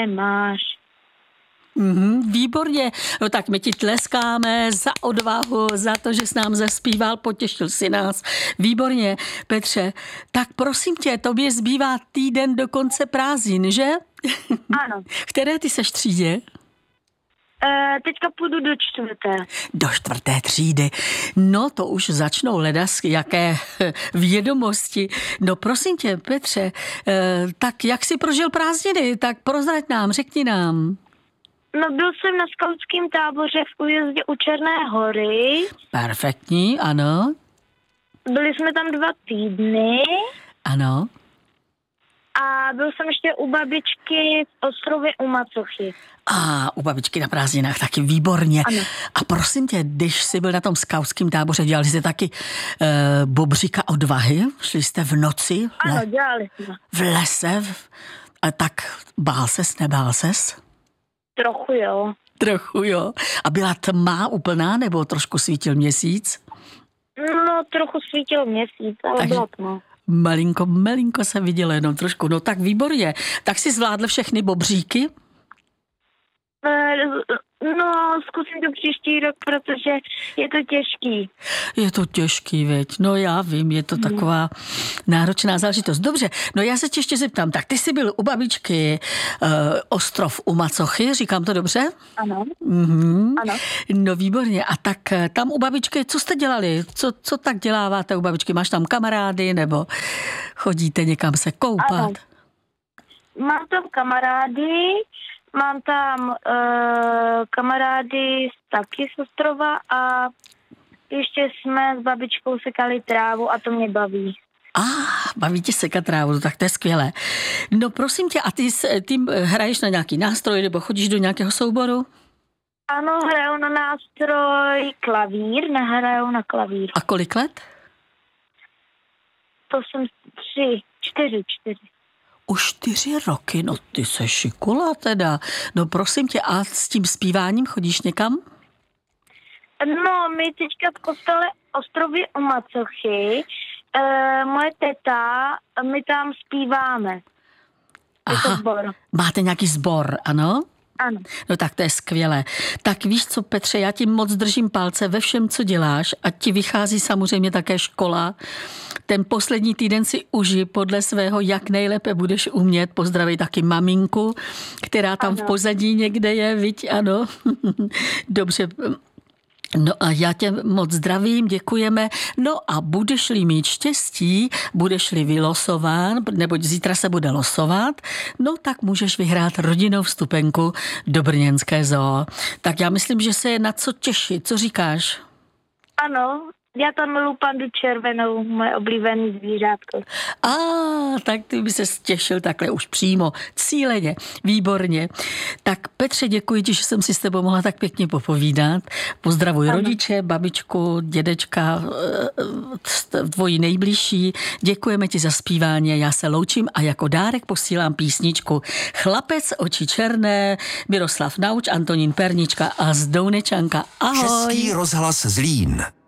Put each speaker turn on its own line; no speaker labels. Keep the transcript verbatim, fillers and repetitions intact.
máš.
Mm-hmm, výborně, no tak my ti tleskáme za odvahu, za to, že jsi nám zaspíval, potěšil si nás. Výborně, Petře, tak prosím tě, tobě zbývá týden do konce prázdnin, že?
Ano.
Které ty seš třídě?
E, teďka půjdu do čtvrté.
Do čtvrté třídy. No to už začnou ledas, jaké vědomosti. No prosím tě, Petře, e, tak jak jsi prožil prázdniny, tak prozrať nám, řekni nám.
No byl jsem na skautském táboře v Újezdě u Černé Hory.
Perfektní, ano.
Byli jsme tam dva týdny.
Ano.
A byl jsem ještě u babičky v ostrově u Macochy.
A u babičky na prázdninách taky výborně.
Ano.
A prosím tě, když jsi byl na tom skautském táboře, dělali jste taky uh, bobříka odvahy? Šli jste v noci?
Ano, le- dělali jsme.
V lese? V... A tak bál ses, nebál ses?
Trochu jo.
Trochu jo. A byla tma úplná, nebo trošku svítil měsíc?
No, trochu svítil měsíc, ale
Takže
bylo tma.
Malinko, malinko se vidělo jenom trošku. No tak výborně. Tak si zvládl všechny bobříky?
No, zkusím to příští rok, protože je to těžký.
Je to těžký, veď. No já vím, je to hmm. taková náročná záležitost. Dobře, no já se tě ještě zeptám. Tak ty jsi byl u babičky uh, ostrov u Macochy, říkám to dobře?
Ano.
Mm-hmm.
Ano.
No výborně. A tak tam u babičky, co jste dělali? Co, co tak děláváte u babičky? Máš tam kamarády nebo chodíte někam se koupat?
Ano. Mám tam kamarády, mám tam uh, kamarády taky z ostrova a ještě jsme s babičkou sekali trávu a to mě baví.
A ah, baví tě sekat trávu, tak to je skvělé. No prosím tě, a ty, ty hraješ na nějaký nástroj nebo chodíš do nějakého souboru?
Ano, hraju na nástroj klavír, nehraju na klavír.
A kolik let?
To jsem tři, čtyři, čtyři.
Už čtyři roky, no ty se šikula teda. No prosím tě, a s tím zpíváním chodíš někam?
No, my teďka v kostele ostrově u Macochy, e, moje teta, my tam zpíváme.
Aha,
je to sbor.
Máte nějaký sbor, ano?
Ano.
No tak to je skvělé. Tak víš co, Petře, já ti moc držím palce ve všem, co děláš, a ti vychází samozřejmě také škola. Ten poslední týden si uži podle svého, jak nejlépe budeš umět. Pozdravej taky maminku, která tam ano. v pozadí někde je, viď, ano. Dobře. No a já tě moc zdravím, děkujeme. No a budeš-li mít štěstí, budeš-li vylosován, neboť zítra se bude losovat, no tak můžeš vyhrát rodinnou vstupenku do brněnské zoo. Tak já myslím, že se je na co těšit. Co říkáš?
Ano, já tam miluji pandu červenou, moje oblíbené zvířátko.
A tak ty by se těšil takhle už přímo, cíleně, výborně. Tak Petře, děkuji ti, že jsem si s tebou mohla tak pěkně popovídat. Pozdravuj ano. rodiče, babičku, dědečka, tvoji nejbližší. Děkujeme ti za zpívání, já se loučím a jako dárek posílám písničku Chlapec, oči černé, Miroslav Nauč, Antonín Pernička a Zdounečanka. Ahoj.
Český rozhlas Zlín.